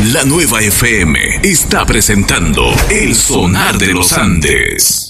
La Nueva FM está presentando El Sonar de los Andes.